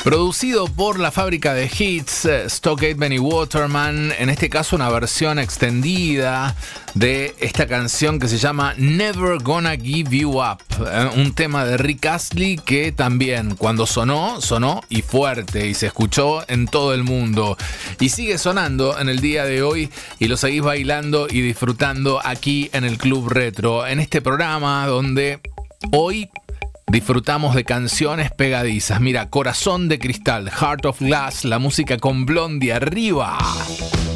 Producido por la fábrica de hits Stock Aitken y Waterman, en este caso una versión extendida de esta canción que se llama Never Gonna Give You Up, un tema de Rick Astley que también cuando sonó y fuerte y se escuchó en todo el mundo y sigue sonando en el día de hoy y lo seguís bailando y disfrutando aquí en el Club Retro, en este programa donde hoy disfrutamos de canciones pegadizas. Mira, Corazón de Cristal, Heart of Glass, la música con Blondie arriba.